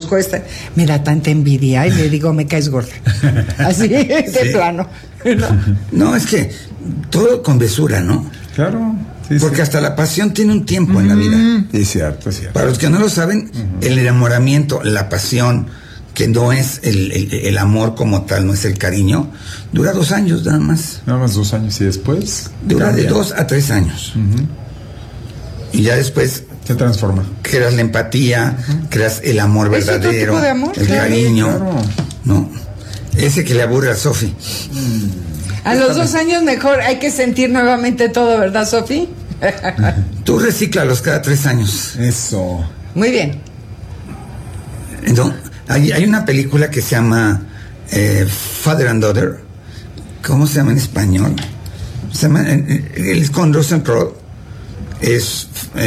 conozco esta, me da tanta envidia y le digo, me caes gorda. Así, de plano. No, es que todo con mesura, ¿no? Claro. Porque hasta la pasión tiene un tiempo en la vida. Es cierto, es cierto. Para los que no lo saben, el enamoramiento, la pasión, que no es el amor como tal, no es el cariño, dura 2 años nada más. Nada más 2 años y después dura cambia. de 2 a 3 años. Y ya después se transforma. Creas la empatía, creas el amor verdadero, ¿Es otro tipo de amor? el cariño. Claro. No, ese que le aburre a Sofi. A los 2 años mejor hay que sentir nuevamente todo, ¿verdad, Sofi? Tú recíclalos cada 3 años. Eso. Muy bien. No, hay una película que se llama Father and Daughter. ¿Cómo se llama en español? Se llama, es con Russell Crowe. Es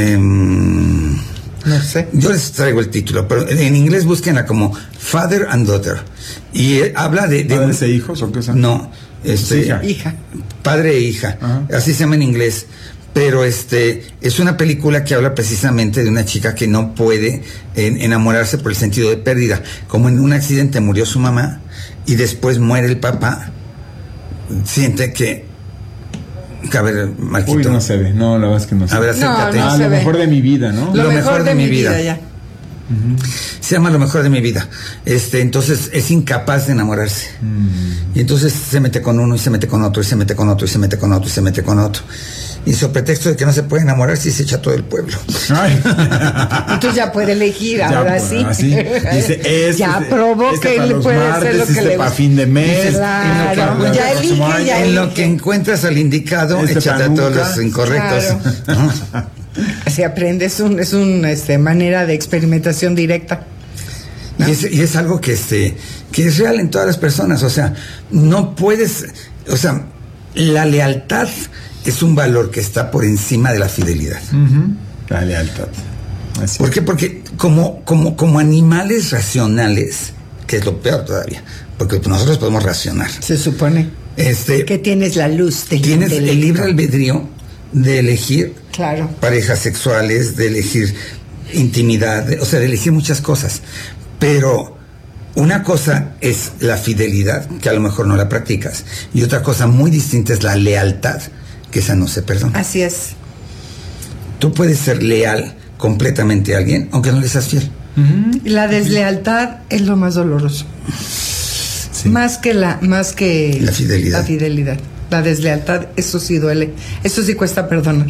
no sé. Yo les traigo el título, pero en inglés búsquenla como Father and Daughter. Y habla de ¿Padres e hijos o qué es? No, hija. Padre e hija. Ajá. Así se llama en inglés. Pero es una película que habla precisamente de una chica que no puede enamorarse por el sentido de pérdida. Como en un accidente murió su mamá y después muere el papá, siente que... A ver, Marquito. Uy, no se ve. No, la verdad es que no se ve. A ver, acércate. No, Lo mejor de mi vida, ¿no? Lo mejor de mi vida, ya. Se llama Lo mejor de mi vida. Entonces es incapaz de enamorarse. Y entonces se mete con uno y se mete con otro y se mete con otro y se mete con otro y se mete con otro. Y sobre pretexto de que no se puede enamorar, sí se echa todo el pueblo. Ay. Entonces ya puede elegir, Ya, ahora pues, sí. así. Dice, ya probó que para él los puede martes, hacer lo que le para gusta. fin de mes. Claro, ya elige, ya En lo elige. que encuentras al indicado, échate a para todos nunca. los incorrectos. Claro. ¿No? Se aprende, es una manera de experimentación directa. ¿No? Y es algo que es real en todas las personas. O sea, no puedes, o sea, la lealtad es un valor que está por encima de la fidelidad. La lealtad. Así. ¿Por qué? Porque como animales racionales, que es lo peor todavía, porque nosotros podemos racionar. Se supone que tienes la luz del tienes intelecto. el libre albedrío de elegir Claro. parejas sexuales, de elegir intimidad, o sea, de elegir muchas cosas. Pero una cosa es la fidelidad, que a lo mejor no la practicas, y otra cosa muy distinta es la lealtad, que esa no se perdona. Así es. Tú puedes ser leal completamente a alguien, aunque no le seas fiel. La deslealtad es lo más doloroso. Sí. Más que la fidelidad. La fidelidad. La deslealtad, eso sí duele. Eso sí cuesta perdonar.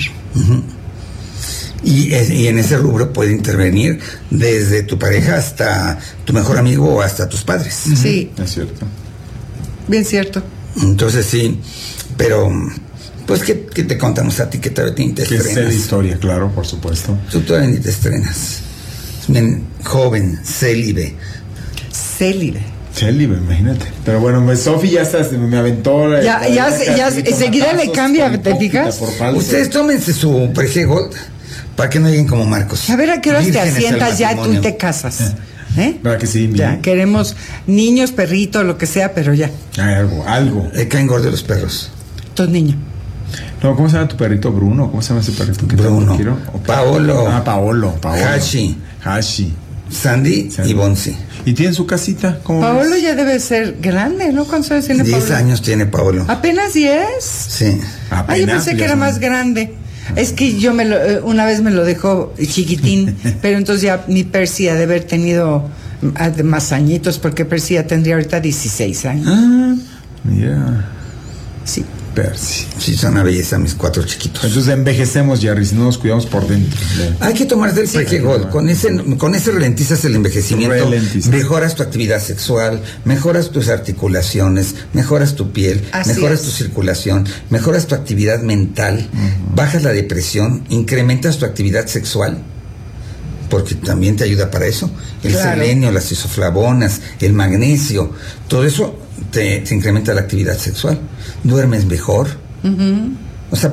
Y en ese rubro puede intervenir desde tu pareja hasta tu mejor amigo o hasta tus padres. Sí, Es cierto. bien cierto. Entonces sí, pero pues ¿qué te contamos a ti que todavía ni te Que sé de estrenas? historia, claro, por supuesto. Tú todavía ni te estrenas. Es bien joven, célibe. Célibe. Célibe, imagínate. Pero bueno, pues Sofi ya está, me aventó. Ya enseguida le cambia, ¿te fijas? Ustedes tómense su Prege Gold para que no lleguen como Marcos. A ver a qué horas te Vírgenes al asientas ya tú matrimonio. te casas. ¿Eh? ¿Verdad que sí? Ya, queremos niños, perritos, lo que sea, pero ya. Hay algo. Caen gordos los perros. Tos niño. No, ¿cómo se llama tu perrito? Bruno. ¿Cómo se llama ese perrito? que Bruno. tanto quiero? ¿O Paolo. Paolo. Hashi. Sandy y Bonsi. ¿Y tiene su casita? ¿Cómo Paolo ves? ya debe ser grande, ¿no? ¿Cuántos años tiene 10 Paolo? años tiene Paolo. ¿Apenas 10? Sí. Ay, yo pensé que era más grande. Es que yo una vez me lo dejó chiquitín, pero entonces ya mi Percy ha de haber tenido más añitos, porque Percy ya tendría ahorita 16 años. Ah, mira. Sí. Percy. Sí, son una belleza mis 4 chiquitos. Entonces envejecemos, Jerry, si no nos cuidamos por dentro. Hay que tomarte el Prege Gold. Con ese ralentizas el envejecimiento, Ralentizas. mejoras tu actividad sexual, mejoras tus articulaciones, mejoras tu piel, Así mejoras es. tu circulación, mejoras tu actividad mental, bajas la depresión, incrementas tu actividad sexual, porque también te ayuda para eso. El Claro. selenio, las isoflavonas, el magnesio, todo eso te incrementa la actividad sexual. Duermes mejor. O sea,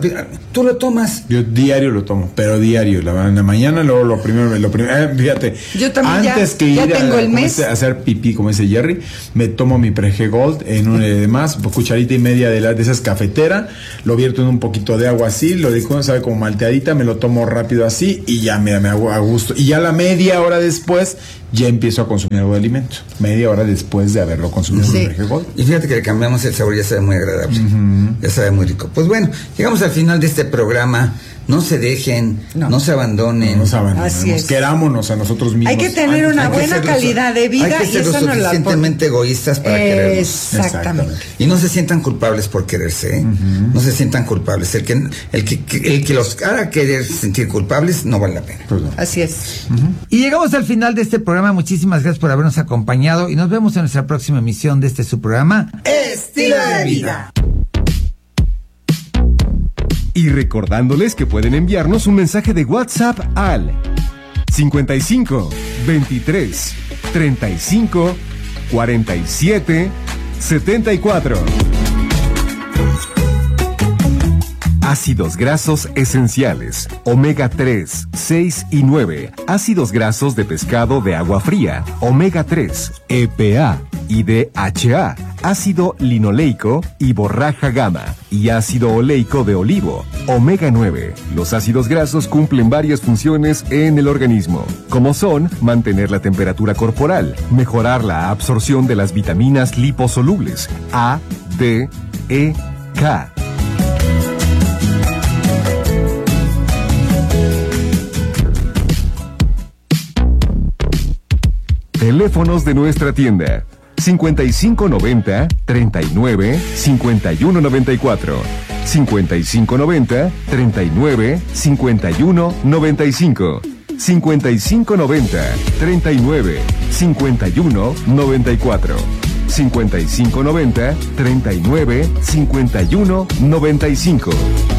¿Tú lo tomas? Yo diario lo tomo, pero diario. En la mañana, luego lo primero, fíjate. Yo también antes que ya ir tengo el mes. A hacer pipí, como dice Jerry, me tomo mi Prege Gold en un demás, cucharita y media de esas cafetera, lo vierto en un poquito de agua así, lo licuo, sabe como malteadita, me lo tomo rápido así y ya me hago a gusto. Y ya la media hora después ya empiezo a consumir algo de alimento. Media hora después de haberlo consumido Sí. mi Prege Gold. Y fíjate que le cambiamos el sabor, ya sabe muy agradable. Ya sabe muy rico. Pues bueno, llegamos al final de este programa. No se dejen, no se abandonen. No nos abandonemos, Así es. querámonos a nosotros mismos. Hay que tener una Hay que buena ser lo calidad de vida hay que y ser lo eso no la suficientemente egoístas para querernos. Exactamente. Y no se sientan culpables por quererse, ¿eh? No se sientan culpables. El que los haga querer sentir culpables no vale la pena. Pues no. Así es. Y llegamos al final de este programa. Muchísimas gracias por habernos acompañado y nos vemos en nuestra próxima emisión de este su programa Estilo de vida. Y recordándoles que pueden enviarnos un mensaje de WhatsApp al 55 23 35 47 74. Ácidos grasos esenciales, omega 3, 6 y 9, ácidos grasos de pescado de agua fría, omega 3, EPA y DHA, ácido linoleico y borraja gamma y ácido oleico de olivo, omega 9. Los ácidos grasos cumplen varias funciones en el organismo, como son mantener la temperatura corporal, mejorar la absorción de las vitaminas liposolubles A, D, E, K. Teléfonos de nuestra tienda: 5590 39 51 94, 5590 39 51 95, 5590 39 51 94, 5590 39 51 95.